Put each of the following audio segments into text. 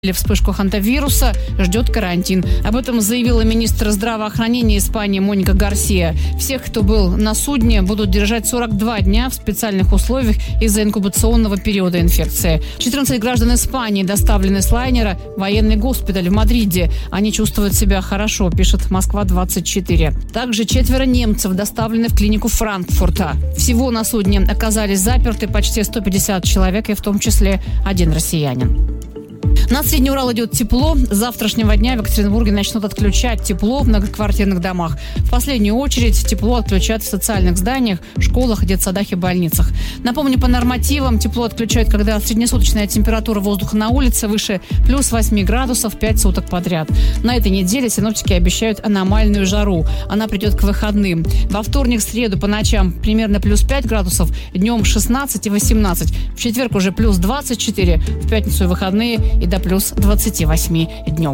Вспышку хантавируса, ждет карантин. Об этом заявила министр здравоохранения Испании Моника Гарсия. Всех, кто был на судне, будут держать 42 дня в специальных условиях из-за инкубационного периода инфекции. 14 граждан Испании доставлены с лайнера в военный госпиталь в Мадриде. Они чувствуют себя хорошо, пишет Москва-24. Также 4 немцев доставлены в клинику Франкфурта. Всего на судне оказались заперты почти 150 человек, и в том числе 1 россиянин. На Средний Урал идет тепло. С завтрашнего дня в Екатеринбурге начнут отключать тепло в многоквартирных домах. В последнюю очередь тепло отключают в социальных зданиях, школах, детсадах и больницах. Напомню, по нормативам тепло отключают, когда среднесуточная температура воздуха на улице выше плюс 8 градусов 5 суток подряд. На этой неделе синоптики обещают аномальную жару. Она придет к выходным. Во вторник, среду по ночам примерно плюс 5 градусов, днем 16 и 18. В четверг уже плюс 24, в пятницу и выходные и до плюс 28 днем.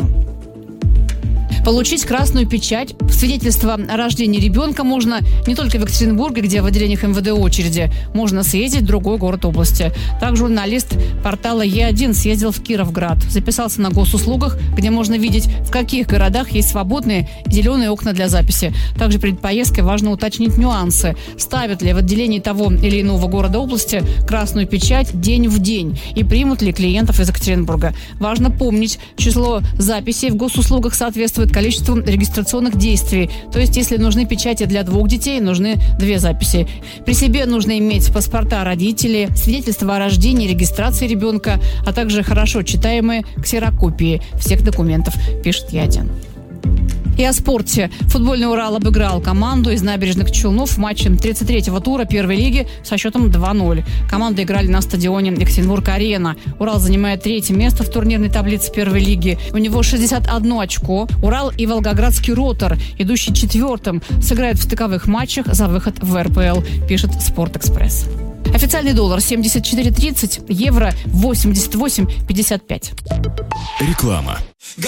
Получить красную печать, свидетельство о рождении ребенка можно не только в Екатеринбурге, где в отделениях МВД очереди. Можно съездить в другой город области. Так журналист портала Е1 съездил в Кировград. Записался на госуслугах, где можно видеть, в каких городах есть свободные зеленые окна для записи. Также перед поездкой важно уточнить нюансы. Ставят ли в отделении того или иного города области красную печать день в день? И примут ли клиентов из Екатеринбурга? Важно помнить, число записей в госуслугах соответствует количеству регистрационных действий. То есть, если нужны печати для 2 детей, нужны 2 записи. При себе нужно иметь паспорта родителей, свидетельство о рождении, регистрации ребенка, а также хорошо читаемые ксерокопии всех документов, пишет Е1. И о спорте. Футбольный Урал обыграл команду из Набережных Челнов в матче 33-го тура первой лиги со счетом 2-0. Команды играли на стадионе Екатеринбург-Арена. Урал занимает 3-е место в турнирной таблице первой лиги. У него 61 очко. Урал и Волгоградский Ротор, идущий 4-м, сыграют в стыковых матчах за выход в РПЛ, пишет Спортэкспресс. Официальный доллар 74.30, евро 88.55. Реклама.